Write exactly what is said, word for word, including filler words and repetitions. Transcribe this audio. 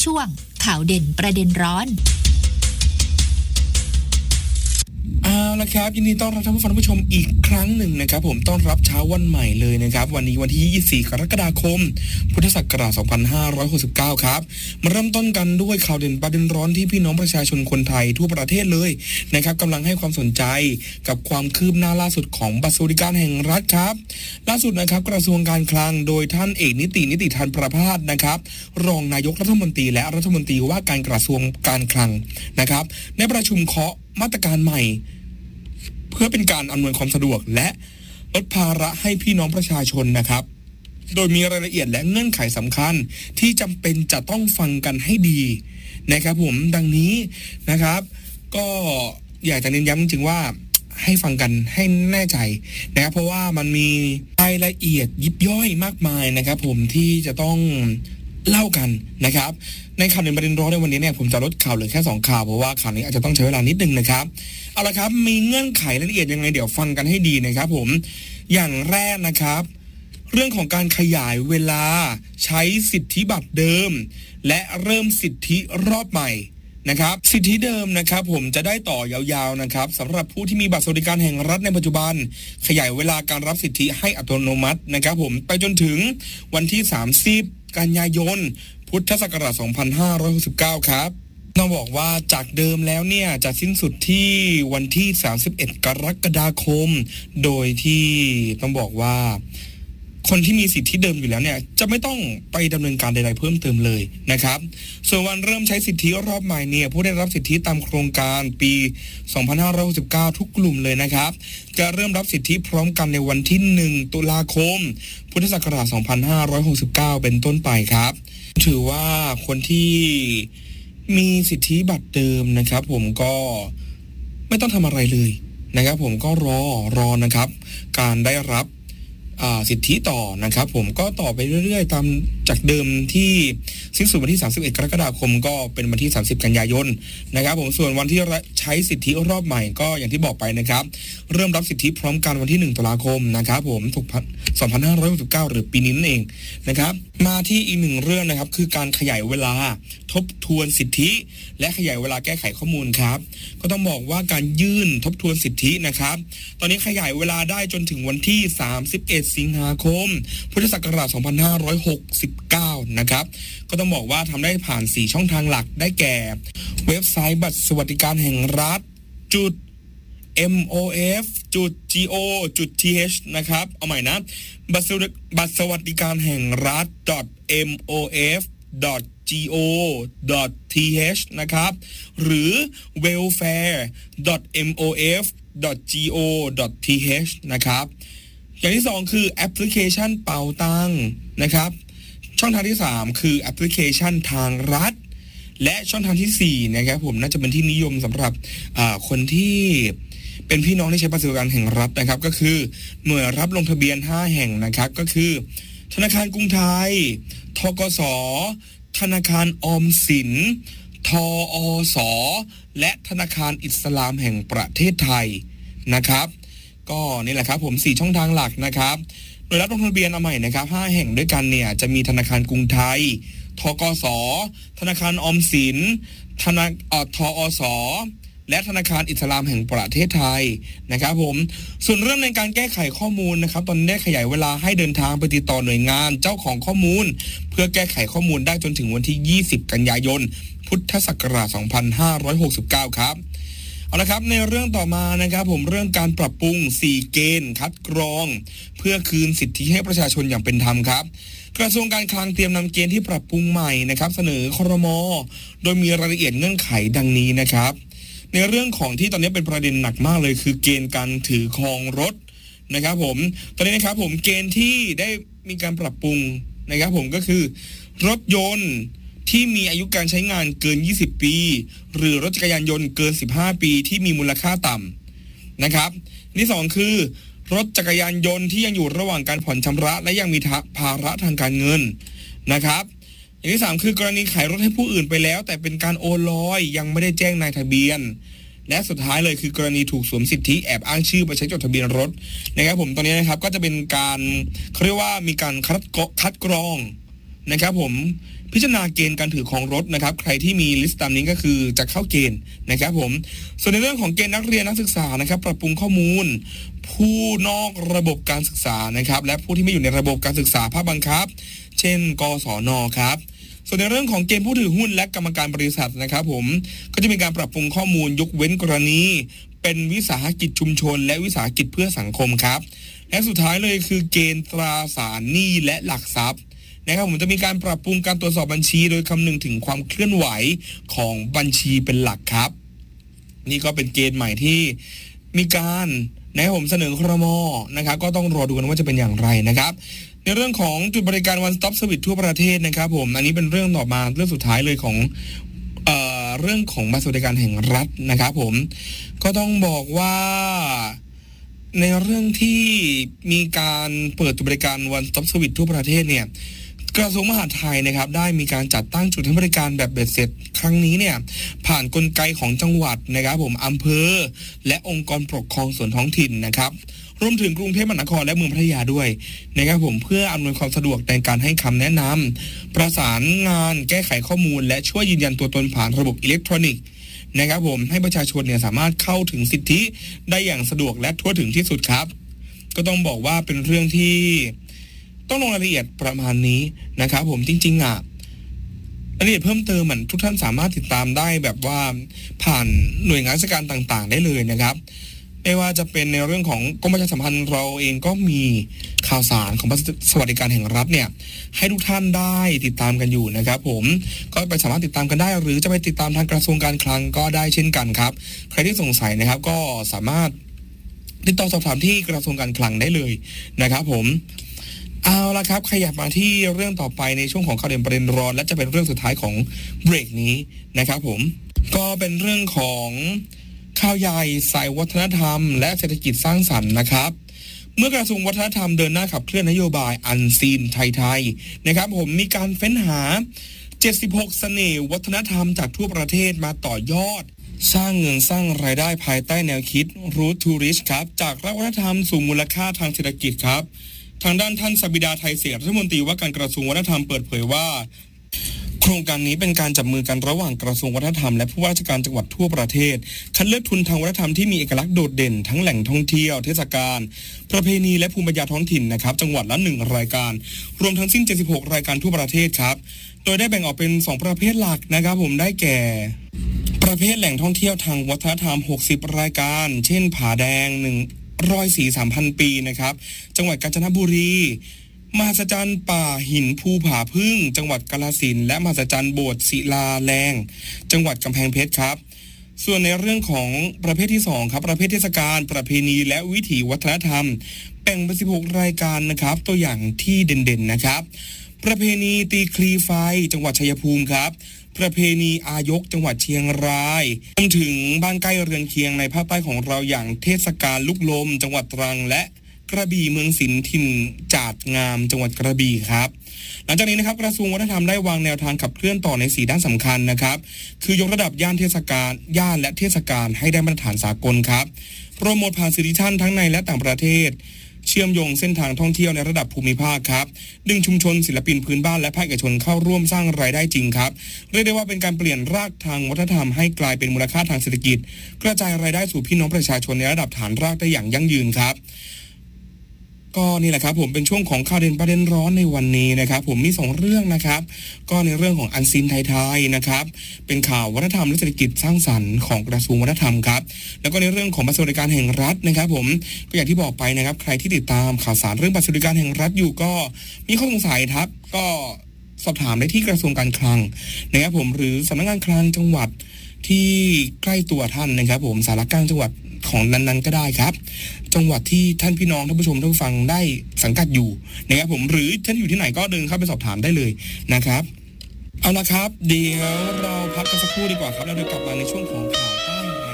ช่วงข่าวเด่นประเด็นร้อนเอาละครับยินดีต้อนรับท่านผู้ฟังผู้ชมอีกครั้งหนึ่งนะครับผมต้อนรับเช้าวันใหม่เลยนะครับวันนี้วันที่ยี่สิบสี่กรกฎาคมพุทธศักราชสองพันห้าร้อยหกสิบเก้าครับมาเริ่มต้นกันด้วยข่าวเด่นประเด็นร้อนที่พี่น้องประชาชนคนไทยทั่วประเทศเลยนะครับกำลังให้ความสนใจกับความคืบหน้าล่าสุดของบัตรสวัสดิการแห่งรัฐครับล่าสุดนะครับกระทรวงการคลังโดยท่านเอกนิตินิติธารประภาสนะครับรองนายกรัฐมนตรีและรัฐมนตรีว่าการกระทรวงการคลังนะครับในประชุมเคาะมาตรการใหม่เพื่อเป็นการอำนวยความสะดวกและลดภาระให้พี่น้องประชาชนนะครับโดยมีรายละเอียดและเงื่อนไขสำคัญที่จำเป็นจะต้องฟังกันให้ดีนะครับผมดังนี้นะครับก็อยากจะเน้นย้ำจริงๆว่าให้ฟังกันให้แน่ใจนะครับเพราะว่ามันมีรายละเอียดยิบย่อยมากมายนะครับผมที่จะต้องเล่ากันนะครับในข่าวเด่นประเด็นร้อนในวันนี้เนี่ยผมจะลดข่าวเหลือแค่สองข่าวเพราะว่าข่าวนี้อาจจะต้องใช้เวลานิดนึงนะครับเอาละครับมีเงื่อนไขรายละเอียดยังไงเดี๋ยวฟังกันให้ดีนะครับผมอย่างแรกนะครับเรื่องของการขยายเวลาใช้สิทธิบัตรเดิมและเริ่มสิทธิรอบใหม่นะครับสิทธิเดิมนะครับผมจะได้ต่อยาวๆนะครับสำหรับผู้ที่มีบัตรสวัสดิการแห่งรัฐในปัจจุบันขยายเวลาการรับสิทธิให้อัตโนมัตินะครับผมไปจนถึงวันที่สามสิบกันยายนพุทธศักราชสองพันห้าร้อยหกสิบเก้าครับต้องบอกว่าจากเดิมแล้วเนี่ยจะสิ้นสุดที่วันที่สามสิบเอ็ดกรกฎาคมโดยที่ต้องบอกว่าคนที่มีสิทธิเดิมอยู่แล้วเนี่ยจะไม่ต้องไปดำเนินการใดๆเพิ่มเติมเลยนะครับส่วนวันเริ่มใช้สิทธิรอบใหม่เนี่ยผู้ได้รับสิทธิตามโครงการปีสองพันห้าร้อยหกสิบเก้าทุกกลุ่มเลยนะครับจะเริ่มรับสิทธิพร้อมกันในวันที่หนึ่งตุลาคมพุทธศักราชสองพันห้าร้อยหกสิบเก้าเป็นต้นไปครับถือว่าคนที่มีสิทธิบัตรเดิมนะครับผมก็ไม่ต้องทำอะไรเลยนะครับผมก็รอรอนะครับการได้รับสิทธิต่อนะครับผมก็ต่อไปเรื่อยๆตามจากเดิมที่สิ้นสุดวันที่สามสิบเอ็ดกรกฎาคมก็เป็นวันที่สามสิบกันยายนนะครับผมส่วนวันที่ใช้สิทธิรอบใหม่ก็อย่างที่บอกไปนะครับเริ่มรับสิทธิพร้อมกันวันที่หนึ่งตุลาคมนะครับผมสองพันห้าร้อยหกสิบเก้าหรือปีนี้นั่นเองนะครับมาที่อีกหนึ่งเรื่องนะครับคือการขยายเวลาทบทวนสิทธิและขยายเวลาแก้ไขข้อมูลครับก็ต้องบอกว่าการยื่นทบทวนสิทธินะครับตอนนี้ขยายเวลาได้จนถึงวันที่สามสิบเอ็ดสิงหาคมพุทธศักราชสองพันห้าร้อยหกสิบเก้านะครับก็ต้องบอกว่าทำได้ผ่านสี่ช่องทางหลักได้แก่เว็บไซต์บัตรสวัสดิการแห่งรัฐจุด เอ็ม โอ เอฟ จุด จี โอ จุด ที เอช นะครับเอาใหม่นะบัตรบัตรสวัสดิการแห่งรัฐ .เอ็ม โอ เอฟ จี โอ ที เอช นะครับหรือ เวลแฟร์ เอ็ม โอ เอฟ จี โอ ที เอช นะครับอย่างที่สองคือแอปพลิเคชันเป๋าตังนะครับช่องทางที่สามคือแอปพลิเคชันทางรัฐและช่องทางที่สี่นะครับผมน่าจะเป็นที่นิยมสำหรับคนที่เป็นพี่น้องที่ใช้บัตรสวัสดิการแห่งรัฐนะครับก็คือหน่วยรับลงทะเบียนห้าแห่งนะครับก็คือธนาคารกรุงไทย ธกส.ธนาคารออมสิน ทอส.และธนาคารอิสลามแห่งประเทศไทยนะครับก็นี่แหละครับผมสี่ช่องทางหลักนะครับโดยรับลงทะเบียนเอาใหม่นะครับห้าแห่งด้วยกันเนี่ยจะมีธนาคารกรุงไทย ธกส.ธนาคารออมสินธนาเอ่อทอส.และธนาคารอิสลามแห่งประเทศไทยนะครับผมส่วนเรื่องในการแก้ไขข้อมูลนะครับตอนนี้ได้ขยายเวลาให้เดินทางไปติดต่อหน่วยงานเจ้าของข้อมูลเพื่อแก้ไขข้อมูลได้จนถึงวันที่ยี่สิบกันยายนพุทธศักราชสองพันห้าร้อยหกสิบเก้าครับเอาละครับในเรื่องต่อมานะครับผมเรื่องการปรับปรุงสี่เกณฑ์คัดกรองเพื่อคืนสิทธิให้ประชาชนอย่างเป็นธรรมครับกระทรวงการคลังเตรียมนำเกณฑ์ที่ปรับปรุงใหม่นะครับเสนอครม.โดยมีรายละเอียดเงื่อนไขดังนี้นะครับในเรื่องของที่ตอนนี้เป็นประเด็นหนักมากเลยคือเกณฑ์การถือครองรถนะครับผมตอนนี้นะครับผมเกณฑ์ที่ได้มีการปรับปรุงนะครับผมก็คือรถยนต์ที่มีอายุการใช้งานเกินยี่สิบปีหรือรถจักรยานยนต์เกินสิบห้าปีที่มีมูลค่าต่ำนะครับที่สองคือรถจักรยานยนต์ที่ยังอยู่ระหว่างการผ่อนชำระและยังมีภาระทางการเงินนะครับอย่างที่สามคือกรณีขายรถให้ผู้อื่นไปแล้วแต่เป็นการโอนลอยยังไม่ได้แจ้งนายทะเบียนและสุดท้ายเลยคือกรณีถูกสวมสิทธิแอบอ้างชื่อไปใช้จดทะเบียนรถนะครับผมตอนนี้นะครับก็จะเป็นการเขาเรียกว่ามีการคัดคัดกรองนะครับผมพิจารณาเกณฑ์การถือครองรถนะครับใครที่มีลิสต์ตามนี้ก็คือจะเข้าเกณฑ์นะครับผมส่วนในเรื่องของเกณฑ์นักเรียนนักศึกษานะครับปรับปรุงข้อมูลผู้นอกระบบการศึกษานะครับและผู้ที่ไม่อยู่ในระบบการศึกษาภาคบังคับเช่นกศน.ครับส่วนในเรื่องของเกณฑ์ผู้ถือหุ้นและกรรมการบริษัทนะครับผมก็จะมีการปรับปรุงข้อมูลยกเว้นกรณีเป็นวิสาหกิจชุมชนและวิสาหกิจเพื่อสังคมครับและสุดท้ายเลยคือเกณฑ์ตราสารหนี้และหลักทรัพย์นะครับผมจะมีการปรับปรุงการตรวจสอบบัญชีโดยคำนึงถึงความเคลื่อนไหวของบัญชีเป็นหลักครับนี่ก็เป็นเกณฑ์ใหม่ที่มีการนะครับผมเสนอครม.นะครับก็ต้องรอดูกันว่าจะเป็นอย่างไรนะครับในเรื่องของจุดบริการ One Stop Service ทั่วประเทศนะครับผมอันนี้เป็นเรื่องต่อมาเรื่องสุดท้ายเลยของเอ่อเรื่องของบัตรสวัสดิการแห่งรัฐนะครับผมก็ต้องบอกว่าในเรื่องที่มีการเปิดจุดบริการ One Stop Service ทั่วประเทศเนี่ยกระทรวงมหาดไทยนะครับได้มีการจัดตั้งจุดให้บริการแบบเบ็ดเสร็จครั้งนี้เนี่ยผ่านกลไกของจังหวัดนะครับผมอำเภอและองค์กรปกครองส่วนท้องถิ่นนะครับรวมถึงกรุงเทพมหานครและเมืองพัทยาด้วยนะครับผมเพื่ออำนวยความสะดวกในการให้คำแนะนำประสานงานแก้ไขข้อมูลและช่วยยืนยันตัวตนผ่านระบบอิเล็กทรอนิกส์นะครับผมให้ประชาชนเนี่ยสามารถเข้าถึงสิทธิได้อย่างสะดวกและทั่วถึงที่สุดครับก็ต้องบอกว่าเป็นเรื่องที่ต้องลงรายละเอียดประมาณนี้นะครับผมจริงๆอ่ะรายละเอียดเพิ่มเติมเหมือนทุกท่านสามารถติดตามได้แบบว่าผ่านหน่วยงานราชการต่างๆได้เลยนะครับไม่ว่าจะเป็นในเรื่องของกรมประชาสัมพันธ์เราเองก็มีข่าวสารของสวัสดิการแห่งรัฐเนี่ยให้ทุกท่านได้ติดตามกันอยู่นะครับผมก็ไปสามารถติดตามกันได้หรือจะไปติดตามทางกระทรวงการคลังก็ได้เช่นกันครับใครที่สงสัยนะครับก็สามารถติดต่อสอบถามที่กระทรวงการคลังได้เลยนะครับผมเอาละครับขยับมาที่เรื่องต่อไปในช่วงของข่าวเด่นประเด็นร้อนและจะเป็นเรื่องสุดท้ายของเบรกนี้นะครับผมก็เป็นเรื่องของข่าวใหญ่สายวัฒนธรรมและเศรษฐกิจสร้างสรรค์นะครับเมื่อกระทรวงวัฒนธรรมเดินหน้าขับเคลื่อนนโยบายอันซีนไทยๆนะครับผมมีการเฟ้นหาเจ็ดสิบหกเสน่ห์วัฒนธรรมจากทั่วประเทศมาต่อยอดสร้างเงินสร้างรายได้ภายใต้แนวคิด Root to Rich ครับจากวัฒนธรรมสู่มูลค่าทางเศรษฐกิจครับทางด้านท่านสบิดาไทยเศรษฐรัฐมนตรีว่าการกระทรวงวัฒนธรรมเปิดเผยว่าโครงการนี้เป็นการจับมือกันระหว่างกระทรวงวัฒนธรรมและผู้ว่าราชการจังหวัดทั่วประเทศคัดเลือกทุนทางวัฒนธรรมที่มีเอกลักษณ์โดดเด่นทั้งแหล่งท่องเที่ยวเทศกาลประเพณีและภูมิปัญญาท้องถิ่นนะครับจังหวัดละหนึ่งรายการรวมทั้งสิ้นเจ็ดสิบหกรายการทั่วประเทศครับโดยได้แบ่งออกเป็นสองประเภทหลักนะครับผมได้แก่ประเภทแหล่งท่องเที่ยวทางวัฒนธรรมหกสิบรายการเช่นผาแดงหนึ่งร้อยสี่ สามพันปีนะครับจังหวัดกาญจนบุรีมหัศจรรย์ป่าหินภูผาพึ่งจังหวัดกาฬสินธุ์และมหัศจรรย์โบสถ์ศิลาแรงจังหวัดกำแพงเพชรครับส่วนในเรื่องของประเภทที่สองครับประเภทเทศกาลประเพณีและวิถีวัฒนธรรมแบ่งเป็นสิบหกรายการนะครับตัวอย่างที่เด่นๆนะครับประเพณีตีคลีไฟจังหวัดชัยภูมิครับประเพณีอายกจังหวัดเชียงรายรวมถึงบ้านใกล้เรือนเคียงในภาคใต้ของเราอย่างเทศกาลลูกลมจังหวัดตรังและกระบี่เมืองศิลป์ถิ่นจาดงามจังหวัดกระบี่ครับหลังจากนี้นะครับกระทรวงวัฒนธรรมได้วางแนวทางขับเคลื่อนต่อในสี่ด้านสำคัญนะครับคือยกระดับย่านเทศกาลย่านและเทศกาลให้ได้มาตรฐานสากลครับโปรโมทผ่านสื่อดิจิทัลทั้งในและต่างประเทศเชื่อมโยงเส้นทางท่องเที่ยวในระดับภูมิภาคครับดึงชุมชนศิลปินพื้นบ้านและภาคเอกชนเข้าร่วมสร้างรายได้จริงครับเรียกได้ว่าเป็นการเปลี่ยนรากทางวัฒนธรรมให้กลายเป็นมูลค่าทางเศรษฐกิจกระจายรายได้สู่พี่น้องประชาชนในระดับฐานรากได้อย่างยั่งยืนครับก็นี่แหละครับผมเป็นช่วงของข่าวเด่นประเด็นร้อนในวันนี้นะครับผมมีสองเรื่องนะครับก็ในเรื่องของอันซีนไทยๆนะครับเป็นข่าววัฒนธรรมและเศรษฐกิจสร้างสรรค์ของกระทรวงวัฒนธรรมครับแล้วก็ในเรื่องของบัตรสวัสดิการแห่งรัฐนะครับผมก็อย่างที่บอกไปนะครับใครที่ติดตามข่าวสารเรื่องบัตรสวัสดิการแห่งรัฐอยู่ก็มีข้อสงสัยครับก็สอบถามได้ที่กระทรวงการคลังนะครับผมหรือสำนักงานคลังจังหวัดที่ใกล้ตัวท่านนะครับผมสารกลางจังหวัดของนั้นๆก็ได้ครับจังหวัดที่ท่านพี่น้องท่านผู้ชมท่านผู้ฟังได้สังกัดอยู่นะครับผมหรือท่านอยู่ที่ไหนก็เดินเข้าไปสอบถามได้เลยนะครับเอาละครับเดี๋ยวเราพักกันสักครู่ดีกว่าครับแล้วเดี๋ยวกลับมาในช่วงของข่าว